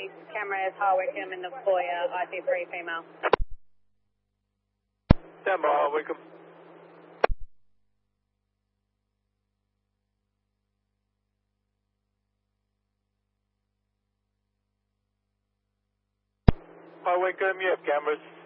cameras, High Wycombe in the foyer, IC3 female. Stand by, High Wycombe. High Wycombe, you have cameras.